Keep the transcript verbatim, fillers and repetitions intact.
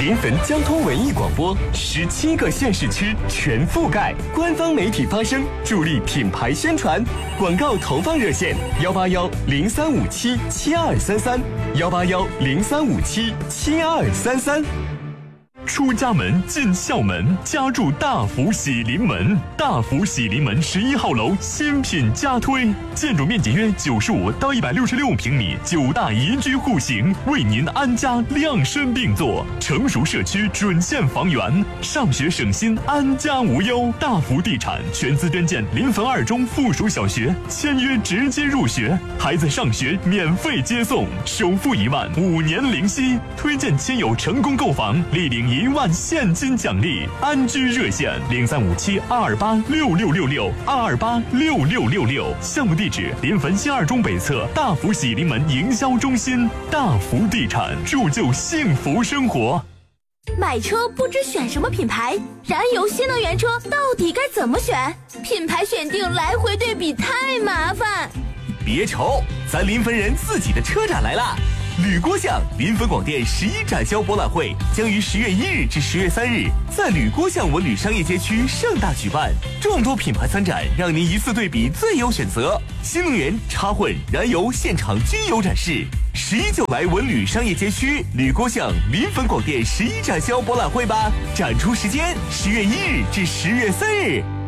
临汾交通文艺广播，十七个县市区全覆盖，官方媒体发声，助力品牌宣传。广告投放热线：幺八幺零三五七七二三三，幺八幺零三五七七二三三。 出家门进校门，家住大福喜临门。大福喜临门十一号楼新品加推，建筑面积约九十五到一百六十六平米，九大宜居户型，为您安家量身定做。成熟社区准线房源，上学省心，安家无忧。大福地产全资捐建临汾二中附属小学，签约直接入学，孩子上学免费接送，首付一万，五年零息。推荐亲友成功购房，立领一万现金奖励。安居热线零三五七二二八六六六六二二八六六六六。项目地址：临汾新二中北侧大福喜临门营销中心。大福地产，铸就幸福生活。 买车不知选什么品牌，燃油新能源车到底该怎么选？品牌选定来回对比太麻烦。 别愁，咱临汾人自己的车展来了。吕郭巷临汾广电十一展销博览会将于十月一日至十月三日在吕郭巷文旅商业街区盛大举办，众多品牌参展，让您一次对比最有选择。新能源、插混、燃油现场均有展示。十一就来文旅商业街区吕郭巷临汾广电十一展销博览会吧！展出时间：十月一日至十月三日。